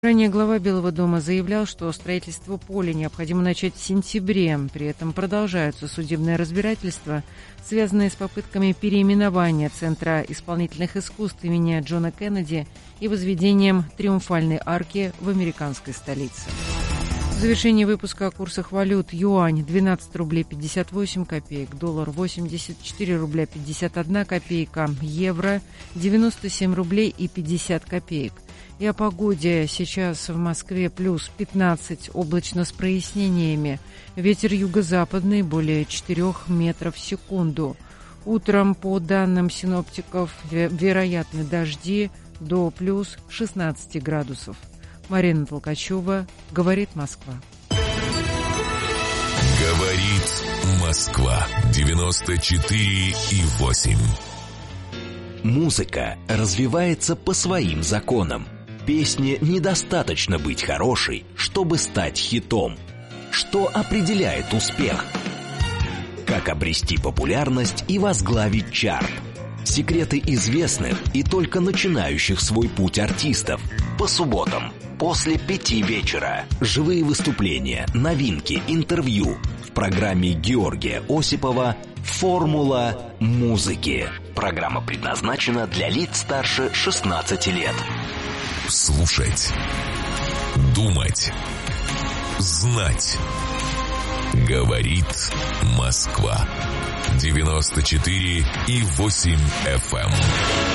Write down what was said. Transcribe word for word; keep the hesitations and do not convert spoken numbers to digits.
Ранее глава Белого дома заявлял, что строительство поля необходимо начать в сентябре. При этом продолжаются судебные разбирательства, связанные с попытками переименования Центра исполнительных искусств имени Джона Кеннеди и возведением Триумфальной арки в американской столице. В завершении выпуска о курсах валют: юань двенадцать рублей пятьдесят восемь копеек, доллар восемьдесят четыре рубля пятьдесят одна копейка, евро девяносто семь рублей и пятьдесят копеек. И о погоде. Сейчас в Москве плюс пятнадцать, облачно с прояснениями. Ветер юго-западный более четырёх метров в секунду. Утром, по данным синоптиков, вероятны дожди до плюс шестнадцати градусов. Марина Толкачева, «Говорит Москва». «Говорит Москва» девяносто четыре и восемь. Музыка развивается по своим законам. Песне недостаточно быть хорошей, чтобы стать хитом. Что определяет успех? Как обрести популярность и возглавить чарт? Секреты известных и только начинающих свой путь артистов. По субботам после пяти вечера. Живые выступления, новинки, интервью. В программе Георгия Осипова «Формула музыки». Программа предназначена для лиц старше шестнадцати лет. Слушать, думать, знать. Говорит Москва. девяносто четыре и восемь эф эм.